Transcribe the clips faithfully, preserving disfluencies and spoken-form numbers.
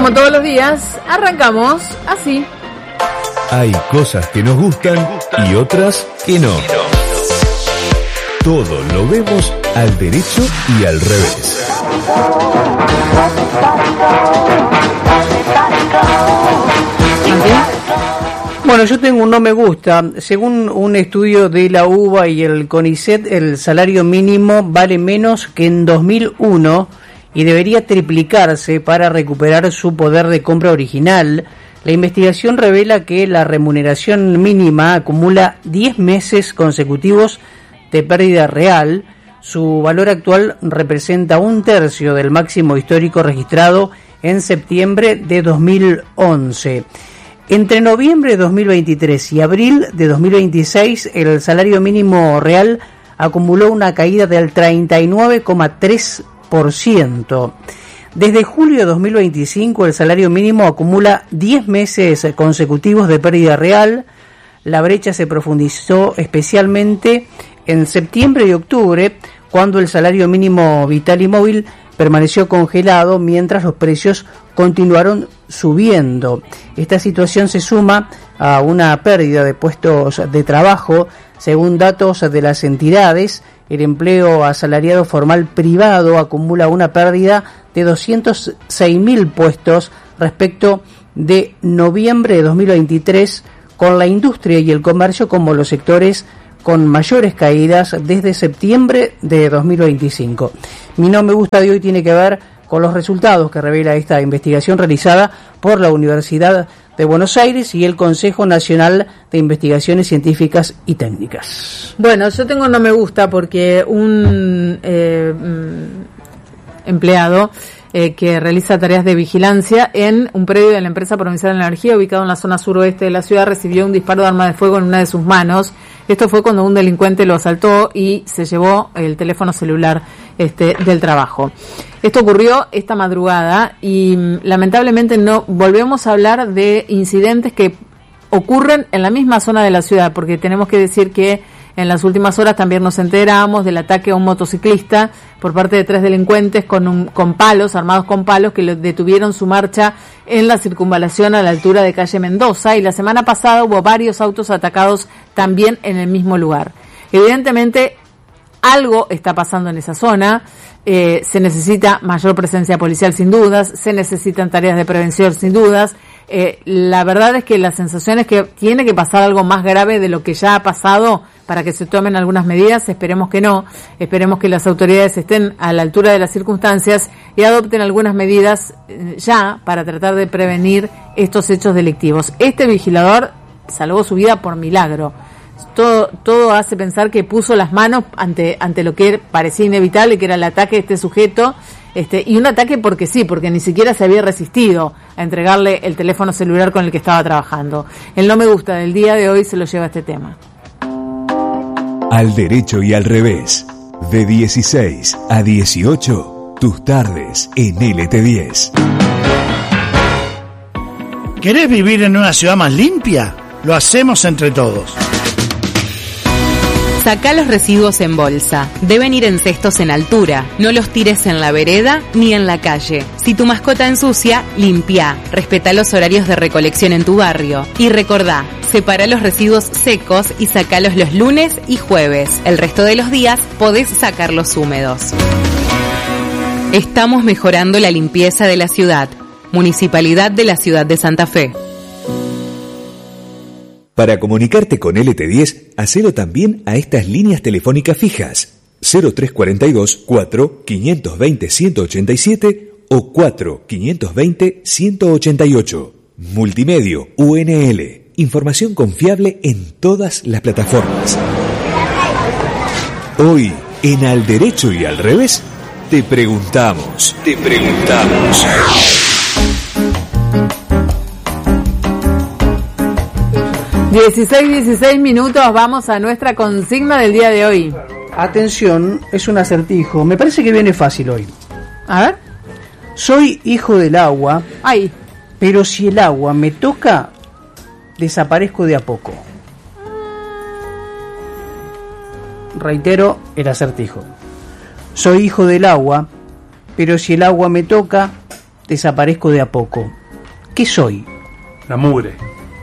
como todos los días, arrancamos así. Hay cosas que nos gustan y otras que no. Todo lo vemos al derecho y al revés. Bueno, yo tengo un no me gusta. Según un estudio de la UBA y el CONICET, el salario mínimo vale menos que en dos mil uno y debería triplicarse para recuperar su poder de compra original. La investigación revela que la remuneración mínima acumula diez meses consecutivos de pérdida real. Su valor actual representa un tercio del máximo histórico registrado en septiembre de dos mil once. Entre noviembre de dos mil veintitrés y abril de dos mil veintiséis, el salario mínimo real acumuló una caída del treinta y nueve coma tres por ciento. Desde julio de dos mil veinticinco, el salario mínimo acumula diez meses consecutivos de pérdida real. La brecha se profundizó especialmente en septiembre y octubre, cuando el salario mínimo vital y móvil permaneció congelado mientras los precios continuaron subiendo. Esta situación se suma a una pérdida de puestos de trabajo. Según datos de las entidades, el empleo asalariado formal privado acumula una pérdida de doscientos seis mil puestos respecto de noviembre de dos mil veintitrés, con la industria y el comercio como los sectores con mayores caídas desde septiembre de dos mil veinticinco. Mi no me gusta de hoy tiene que ver con los resultados que revela esta investigación realizada por la Universidad de Buenos Aires y el Consejo Nacional de Investigaciones Científicas y Técnicas. Bueno, yo tengo no me gusta porque un eh, empleado eh, que realiza tareas de vigilancia en un predio de la empresa provincial de energía ubicado en la zona suroeste de la ciudad recibió un disparo de arma de fuego en una de sus manos. Esto fue cuando un delincuente lo asaltó y se llevó el teléfono celular este del trabajo. Esto ocurrió esta madrugada y lamentablemente no volvemos a hablar de incidentes que ocurren en la misma zona de la ciudad, porque tenemos que decir que en las últimas horas también nos enteramos del ataque a un motociclista por parte de tres delincuentes con un, con palos, armados con palos, que detuvieron su marcha en la circunvalación a la altura de calle Mendoza, y la semana pasada hubo varios autos atacados también en el mismo lugar. Evidentemente algo está pasando en esa zona, eh, se necesita mayor presencia policial sin dudas, se necesitan tareas de prevención sin dudas. Eh, la verdad es que la sensación es que tiene que pasar algo más grave de lo que ya ha pasado para que se tomen algunas medidas. Esperemos que no, esperemos que las autoridades estén a la altura de las circunstancias y adopten algunas medidas eh, ya para tratar de prevenir estos hechos delictivos. Este vigilador salvó su vida por milagro. Todo, todo hace pensar que puso las manos ante, ante lo que parecía inevitable, que era el ataque de este sujeto, este, y un ataque porque sí, porque ni siquiera se había resistido a entregarle el teléfono celular con el que estaba trabajando. El no me gusta del día de hoy se lo lleva este tema. Al derecho y al revés, de dieciséis a dieciocho, tus tardes en L T diez. ¿Querés vivir en una ciudad más limpia? Lo hacemos entre todos. Sacá los residuos en bolsa. Deben ir en cestos en altura. No los tires en la vereda ni en la calle. Si tu mascota ensucia, limpia. Respetá los horarios de recolección en tu barrio. Y recordá, separa los residuos secos y sacalos los lunes y jueves. El resto de los días podés sacarlos húmedos. Estamos mejorando la limpieza de la ciudad. Municipalidad de la Ciudad de Santa Fe. Para comunicarte con L T diez, hacelo también a estas líneas telefónicas fijas: cero tres cuatro dos, cuatro, cinco dos cero, uno ocho siete o cuatro, cinco dos cero, uno ocho ocho. Multimedio U N L. Información confiable en todas las plataformas. Hoy, en Al Derecho y al Revés, te preguntamos, te preguntamos... dieciséis, dieciséis minutos, vamos a nuestra consigna del día de hoy. Atención, es un acertijo. Me parece que viene fácil hoy. A ver. Soy hijo del agua. Ay. Pero si el agua me toca, desaparezco de a poco. Reitero el acertijo. Soy hijo del agua, pero si el agua me toca, desaparezco de a poco. ¿Qué soy? La mugre.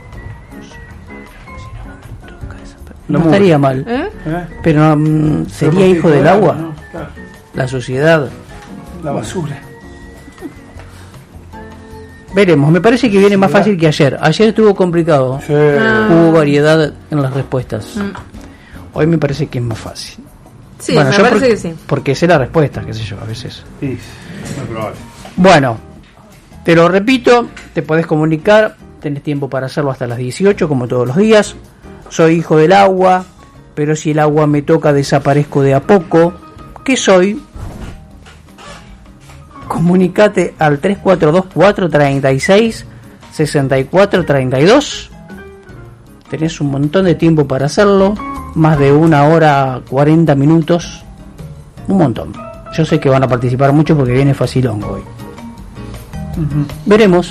No estaría mal. ¿Eh? ¿Eh? Pero um, sería Pero hijo del agua, ¿no? Claro. la sociedad. La basura. Veremos, me parece que viene más fácil que ayer. Ayer estuvo complicado. Sí. Ah. Hubo variedad en las respuestas. Mm. Hoy me parece que es más fácil. Sí, Bueno, me yo parece por- que sí. Porque sé la respuesta, qué sé yo, a veces. Sí, muy probable. Bueno, te lo repito, te podés comunicar, tenés tiempo para hacerlo hasta las dieciocho, como todos los días. Soy hijo del agua, pero si el agua me toca desaparezco de a poco. ¿Qué soy? Comunicate al tres cuatro dos, cuatro tres seis, seis cuatro tres dos. Tenés un montón de tiempo para hacerlo, más de una hora cuarenta minutos, un montón. Yo sé que van a participar mucho porque viene facilón hoy. Veremos.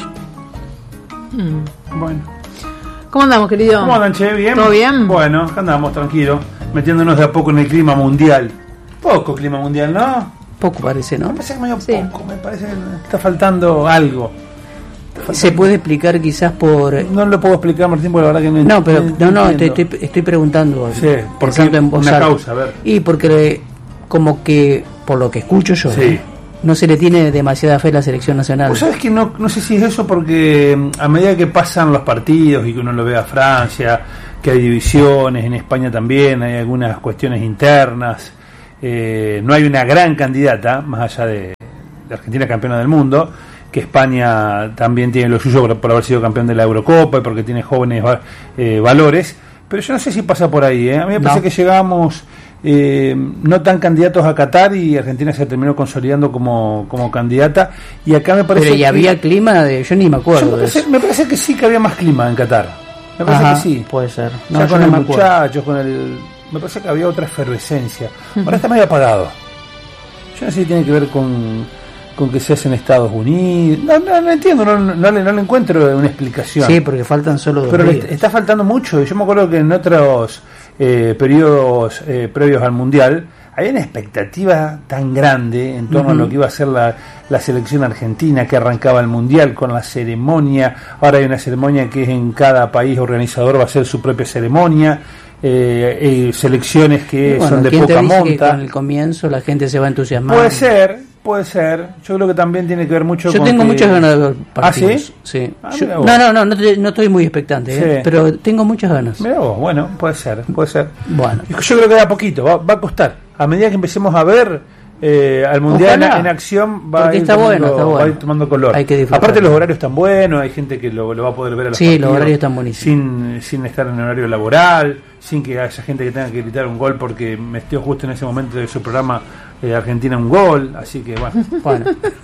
Mm. Bueno. ¿Cómo andamos, querido? ¿Cómo andan, che? ¿Bien? ¿Todo bien? Bueno, acá andamos tranquilos, metiéndonos de a poco en el clima mundial. Poco clima mundial, ¿no? Poco parece, ¿no? Me parece que medio Sí. poco, me parece que está faltando algo. Está faltando- Se puede explicar quizás por... No lo puedo explicar, Martín, porque la verdad que no No, pero no, no, te entiendo. estoy, estoy preguntando. Sí, ¿por pensando qué? en voz Una alta. causa, a ver. Y porque le- como que, por lo que escucho yo, Sí. ¿eh? no se le tiene demasiada fe a la selección nacional. Vos sabés que no, no sé si es eso porque mm, a medida que pasan los partidos y que uno lo ve a Francia, que hay divisiones, en España también hay algunas cuestiones internas, eh, no hay una gran candidata, más allá de, de Argentina campeona del mundo, que España también tiene lo suyo por, por haber sido campeón de la Eurocopa y porque tiene jóvenes va- eh, valores, pero yo no sé si pasa por ahí, ¿eh? A mí me parece No. que llegamos... Eh, no tan candidatos a Qatar y Argentina se terminó consolidando como, como candidata y acá me parece pero y que había clima de... Yo ni me yo acuerdo me, de parece, eso. me parece que sí que había más clima en Qatar, me parece Ajá, que sí, puede ser. No, ya yo con no el me acuerdo. muchacho, con el, me parece que había otra efervescencia. Ahora está medio apagado, yo no sé si tiene que ver con, con que se hace en Estados Unidos, no, no, no entiendo, no, no, no le, no le encuentro una explicación. Sí, porque faltan solo dos Pero le días. est- está faltando mucho. Yo me acuerdo que en otros eh, periodos eh, previos al Mundial había una expectativa tan grande en torno Ujú. a lo que iba a ser la, la selección argentina que arrancaba el Mundial con la ceremonia. Ahora hay una ceremonia que es en cada país organizador va a ser su propia ceremonia. Eh, eh, selecciones que Y bueno, son de ¿quién te poca dice que monta. con el comienzo la gente se va a entusiasmar? Puede ser, puede ser. Yo creo que también tiene que ver mucho Yo con tengo que- muchas ganas de ver ¿Ah, partidos. sí? Sí. Ah, Yo- mira vos. no, no, no, no, te- no estoy muy expectante, ¿eh? Sí. Pero tengo muchas ganas. Mirá vos, bueno, puede ser, puede ser. Bueno. Yo creo que da poquito, va, va a costar. A medida que empecemos a ver eh, al Mundial en, Ojalá. en acción, va a, Porque ir está tomando, bueno, está va a bueno. ir tomando color. Hay que disfrutar. Aparte los horarios están buenos, hay gente que lo, lo va a poder ver a los Sí, los partidos horarios están buenísimos. Sin, sin estar en horario laboral, sin que haya gente que tenga que gritar un gol porque metió justo en ese momento de su programa eh, Argentina un gol, así que bueno. Bueno,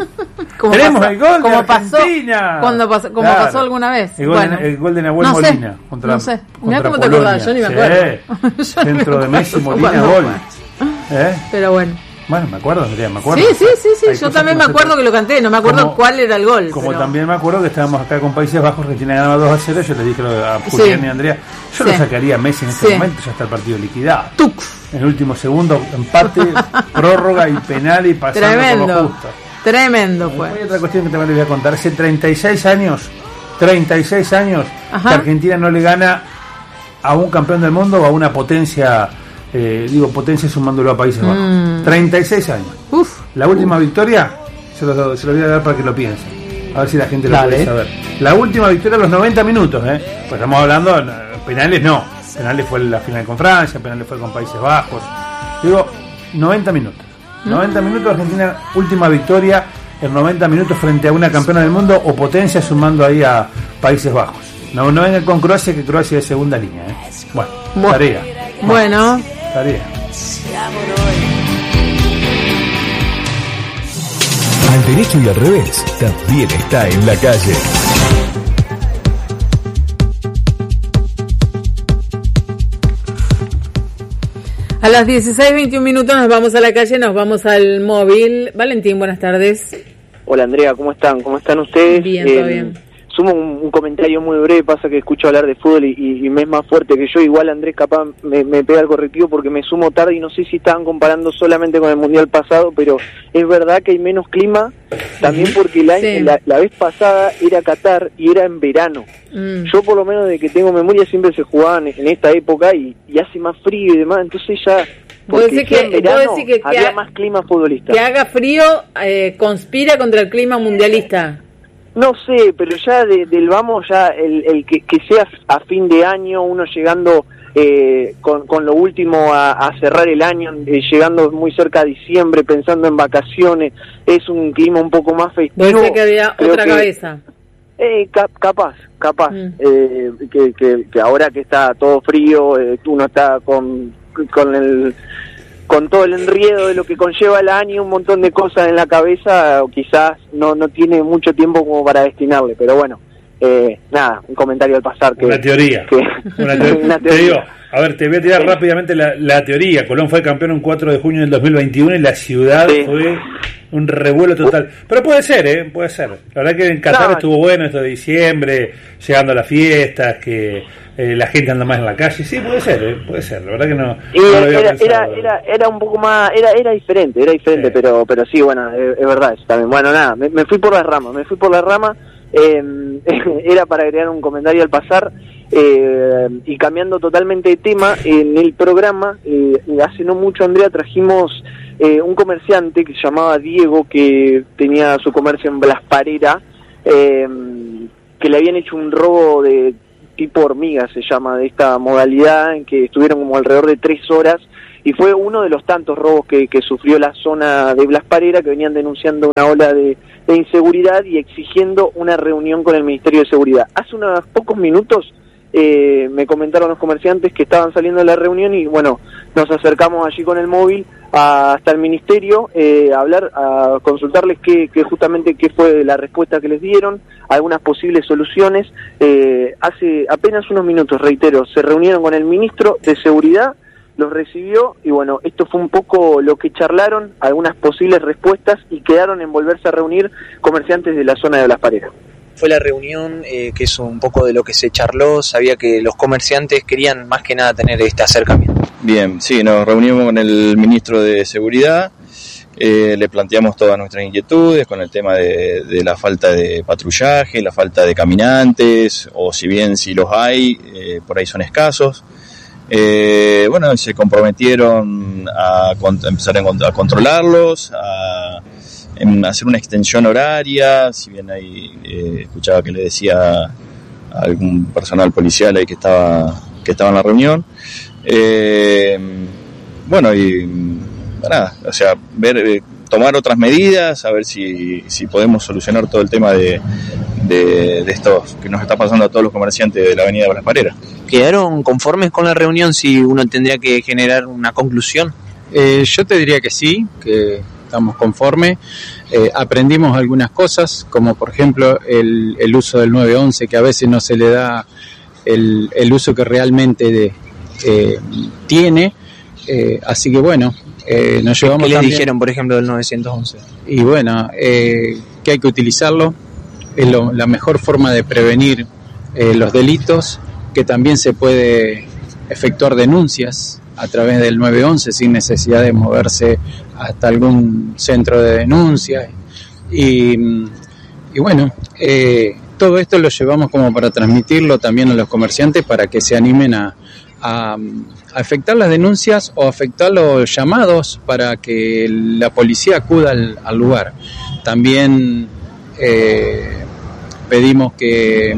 Como ¡Tenemos pasó- el gol de como pasó, Argentina! cuando pasó, como Claro. pasó alguna vez. El gol, Bueno. de, el gol de Nahuel No sé, Molina contra, no sé. contra Mirá cómo te Polonia. acordás, yo ni me Sí. acuerdo. Yo ni Dentro me de Messi, acuerdo Molina, cuando gol. fue. ¿Eh? Pero bueno. Bueno, me acuerdo, Andrea, me acuerdo. Sí, sí, sí, sí. Hay Yo cosas también que me no acuerdo se- que lo canté, no me acuerdo Como- cuál era el gol. Como pero- también me acuerdo que estábamos acá con Países Bajos, Argentina ganaba dos a cero, yo le dije a Julián Sí. y a Andrea, yo Sí. lo sacaría a Messi en este Sí. momento, ya está el partido liquidado. Tuc. En el último segundo, empate, prórroga y penal y pasando por lo Tremendo. justo. Tremendo fue. Hay otra cuestión que también les voy a contar. Hace treinta y seis años, treinta y seis años, Ajá. que Argentina no le gana a un campeón del mundo o a una potencia, eh, digo potencia sumándolo a Países Bajos. Mm. treinta y seis años. Uf. La última victoria, se lo, se lo voy a dar para que lo piensen. A ver si la gente lo Dale. puede saber. La última victoria a los noventa minutos, ¿eh? Pues estamos hablando, eh, penales no. Penales fue la final con Francia, penales fue con Países Bajos. Digo, noventa minutos. noventa minutos Argentina, última victoria en noventa minutos frente a una campeona del mundo o potencia sumando ahí a Países Bajos. No, no vengan con Croacia, que Croacia es segunda línea, ¿eh? Bueno, Bu- tarea. Bueno. Tarea. Al derecho y al revés, también está en la calle. A las dieciséis veintiún minutos nos vamos a la calle, nos vamos al móvil. Valentín, buenas tardes. Hola Andrea, ¿cómo están? ¿Cómo están ustedes? Bien, todo Eh, bien. sumo un, un comentario muy breve, pasa que escucho hablar de fútbol y, y, y me es más fuerte que yo, igual Andrés capaz me, me pega el correctivo porque me sumo tarde y no sé si estaban comparando solamente con el Mundial pasado, pero es verdad que hay menos clima, también porque el año, sí. la, la vez pasada era Qatar y era en verano. Mm. Yo por lo menos desde que tengo memoria siempre se jugaban en esta época y, y hace más frío y demás, entonces ya... ¿Vos decís que, verano, decir que, había que ha, más clima futbolista. Que haga frío eh, conspira contra el clima mundialista. No sé, pero ya de, del vamos, ya el, el que, que sea a fin de año, uno llegando eh, con, con lo último a, a cerrar el año, eh, llegando muy cerca a diciembre, pensando en vacaciones, es un clima un poco más festivo. Puede ser que había otra que, cabeza. Eh, cap, capaz, capaz, mm. eh, que, que, que ahora que está todo frío, eh, uno está con, con el... con todo el enredo de lo que conlleva el año, un montón de cosas en la cabeza, o quizás no no tiene mucho tiempo como para destinarle, pero bueno, eh, nada, un comentario al pasar. Que, una teoría. Que, una, te- una teoría. Te digo, a ver, te voy a tirar sí. rápidamente la, la teoría. Colón fue campeón un cuatro de junio del dos mil veintiuno y la ciudad sí. fue un revuelo total. Pero puede ser, ¿eh? Puede ser. La verdad que en Qatar no. estuvo bueno esto de diciembre, llegando a las fiestas, que... Eh, la gente anda más en la calle, sí, puede ser, eh, puede ser, la verdad que no, y no lo había era, pensado. Era, era, era un poco más, era era diferente, era diferente, sí. pero pero sí, bueno, es, es verdad eso también. Bueno, nada, me, me fui por las ramas, me fui por las ramas, eh, era para agregar un comentario al pasar, eh, y cambiando totalmente de tema, en el programa, eh, hace no mucho, Andrea, trajimos eh, un comerciante que se llamaba Diego, que tenía su comercio en Blas Parera, eh, que le habían hecho un robo de tipo hormiga, se llama, de esta modalidad, en que estuvieron como alrededor de tres horas, y fue uno de los tantos robos que, que sufrió la zona de Blas Parera, que venían denunciando una ola de, de inseguridad y exigiendo una reunión con el Ministerio de Seguridad. Hace unos pocos minutos eh, me comentaron los comerciantes que estaban saliendo de la reunión y bueno, nos acercamos allí con el móvil a, hasta el Ministerio eh, a hablar, a consultarles qué, qué justamente qué fue la respuesta que les dieron, algunas posibles soluciones. Eh, hace apenas unos minutos, reitero, se reunieron con el Ministro de Seguridad, los recibió y bueno, esto fue un poco lo que charlaron, algunas posibles respuestas y quedaron en volverse a reunir comerciantes de la zona de Blas Parera. Fue la reunión, eh, que es un poco de lo que se charló, sabía que los comerciantes querían más que nada tener este acercamiento. Bien, sí, nos reunimos con el Ministro de Seguridad, eh, le planteamos todas nuestras inquietudes con el tema de, de la falta de patrullaje, la falta de caminantes, o si bien si los hay, eh, por ahí son escasos. Eh, bueno, se comprometieron a, a empezar a, a controlarlos, a, a hacer una extensión horaria, si bien ahí eh, escuchaba que le decía a algún personal policial ahí que estaba que estaba en la reunión. Eh, bueno, y nada, o sea, ver, eh, tomar otras medidas, a ver si, si podemos solucionar todo el tema de, de, de estos que nos está pasando a todos los comerciantes de la avenida Blas Parera. ¿Quedaron conformes con la reunión si uno tendría que generar una conclusión? Eh, yo te diría que sí, que estamos conformes. Eh, aprendimos algunas cosas, como por ejemplo el, el uso del nueve once, que a veces no se le da el, el uso que realmente de, eh, tiene. Eh, así que bueno, eh, nos llevamos. ¿Qué les también, dijeron, por ejemplo, del novecientos once? Y bueno, eh, que hay que utilizarlo, es lo, la mejor forma de prevenir eh, los delitos, que también se puede efectuar denuncias a través del nueve once sin necesidad de moverse hasta algún centro de denuncia. Y, y bueno, eh, todo esto lo llevamos como para transmitirlo también a los comerciantes para que se animen a, a, a efectuar las denuncias o efectuar los llamados para que la policía acuda al, al lugar. También eh, pedimos que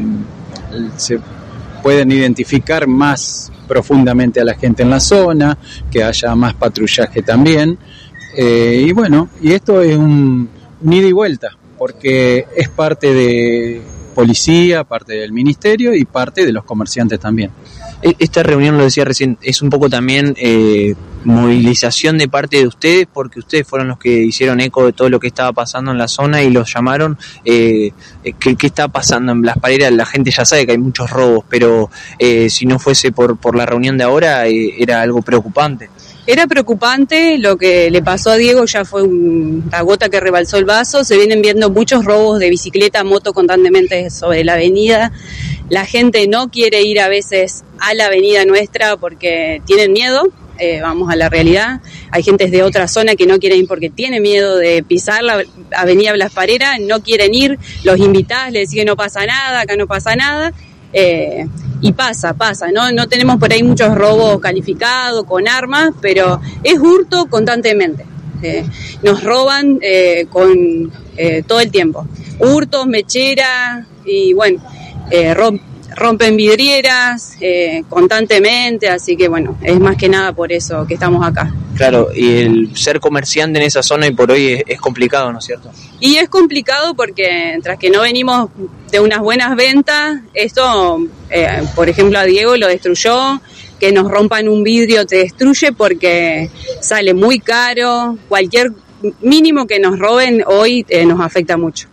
se pueden identificar más profundamente a la gente en la zona, que haya más patrullaje también, eh, y bueno, y esto es un, un ida y vuelta, porque es parte de policía, parte del ministerio y parte de los comerciantes también. Esta reunión, lo decía recién, es un poco también eh, movilización de parte de ustedes, porque ustedes fueron los que hicieron eco de todo lo que estaba pasando en la zona y los llamaron. Eh, ¿qué, ¿Qué está pasando en Blas Parera? La gente ya sabe que hay muchos robos, pero eh, si no fuese por, por la reunión de ahora, eh, era algo preocupante. Era preocupante, lo que le pasó a Diego ya fue un, la gota que rebalsó el vaso. Se vienen viendo muchos robos de bicicleta, moto constantemente sobre la avenida. La gente no quiere ir a veces a la avenida nuestra porque tienen miedo, eh, vamos a la realidad. Hay gente de otra zona que no quieren ir porque tiene miedo de pisar la avenida Blas Parera, no quieren ir, los invitás, les decís que no pasa nada, acá no pasa nada. Eh, y pasa, pasa, ¿no? No tenemos por ahí muchos robos calificados con armas, pero es hurto constantemente. Eh, nos roban eh, con eh, todo el tiempo. Hurtos, mecheras y bueno, eh, romp, rompen vidrieras eh, constantemente, así que bueno, es más que nada por eso que estamos acá. Claro, y el ser comerciante en esa zona y por hoy es, es complicado, ¿no es cierto? Y es complicado porque tras que no venimos de unas buenas ventas, esto, eh, por ejemplo, a Diego lo destruyó, que nos rompan un vidrio te destruye porque sale muy caro, cualquier mínimo que nos roben hoy eh, nos afecta mucho.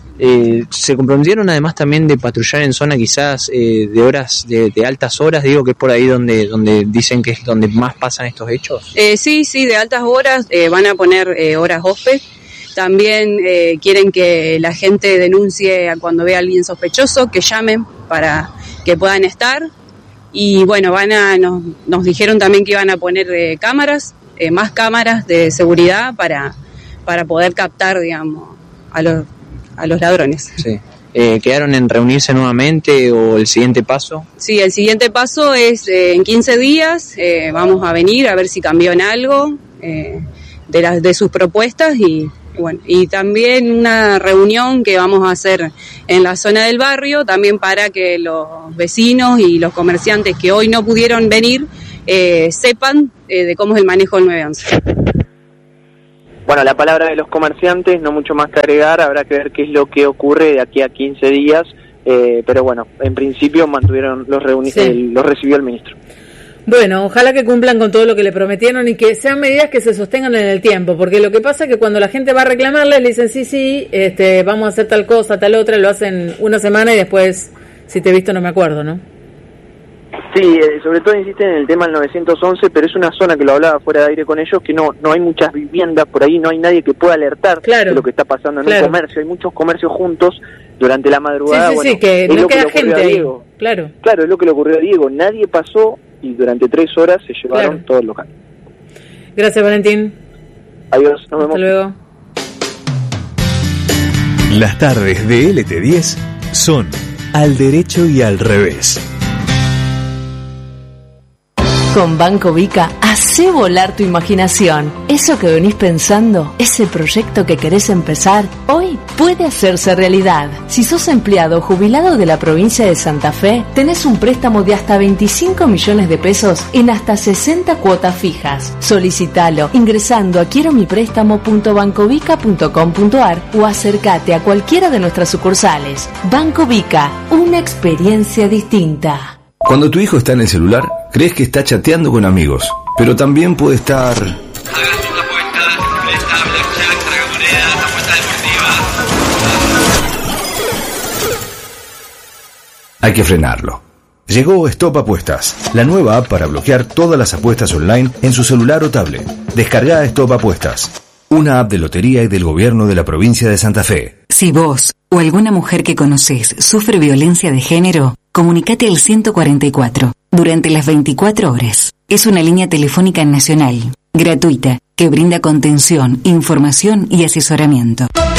Eh, se comprometieron además también de patrullar en zona quizás eh, de horas, de, de altas horas, digo que es por ahí donde donde dicen que es donde más pasan estos hechos. Eh, sí, sí, de altas horas, eh, van a poner eh, horas hospe. También eh, quieren que la gente denuncie a cuando vea a alguien sospechoso, que llamen para que puedan estar. Y bueno, van a nos, nos dijeron también que iban a poner eh, cámaras, eh, más cámaras de seguridad para para poder captar, digamos, a los a los ladrones. Sí. Eh, ¿Quedaron en reunirse nuevamente o el siguiente paso? Sí, el siguiente paso es eh, en quince días, eh, vamos a venir a ver si cambió en algo eh, de, las, de sus propuestas y bueno, y también una reunión que vamos a hacer en la zona del barrio, también para que los vecinos y los comerciantes que hoy no pudieron venir eh, sepan eh, de cómo es el manejo del nueve once. Bueno, la palabra de los comerciantes, no mucho más que agregar, habrá que ver qué es lo que ocurre de aquí a quince días, eh, pero bueno, en principio mantuvieron los reuni- sí. el, los recibió el ministro. Bueno, ojalá que cumplan con todo lo que le prometieron y que sean medidas que se sostengan en el tiempo, porque lo que pasa es que cuando la gente va a reclamarles le dicen sí, sí, este, vamos a hacer tal cosa, tal otra, lo hacen una semana y después, si te he visto no me acuerdo, ¿no? Sí, eh, sobre todo insisten en el tema del novecientos once, pero es una zona que lo hablaba fuera de aire con ellos, que no no hay muchas viviendas por ahí, no hay nadie que pueda alertar claro, de lo que está pasando en claro. un comercio, hay muchos comercios juntos durante la madrugada. Sí, sí, bueno, sí, que no queda gente ahí, Diego. claro. Claro, es lo que le ocurrió a Diego, nadie pasó y durante tres horas se llevaron claro. todo el local. Gracias, Valentín. Adiós, nos vemos. Hasta luego. Las tardes de L T diez son al derecho y al revés. Con Banco Vica, hacé volar tu imaginación. Eso que venís pensando, ese proyecto que querés empezar, hoy puede hacerse realidad. Si sos empleado o jubilado de la provincia de Santa Fe, tenés un préstamo de hasta veinticinco millones de pesos en hasta sesenta cuotas fijas. Solicitalo ingresando a quiero mi préstamo punto bancovica punto com punto ar o acércate a cualquiera de nuestras sucursales. Banco Vica, una experiencia distinta. Cuando tu hijo está en el celular, crees que está chateando con amigos, pero también puede estar... Hay que frenarlo. Llegó Stop Apuestas, la nueva app para bloquear todas las apuestas online en su celular o tablet. Descarga Stop Apuestas, una app de lotería y del gobierno de la provincia de Santa Fe. Si vos o alguna mujer que conocés sufre violencia de género, comunicate al ciento cuarenta y cuatro durante las veinticuatro horas. Es una línea telefónica nacional, gratuita, que brinda contención, información y asesoramiento.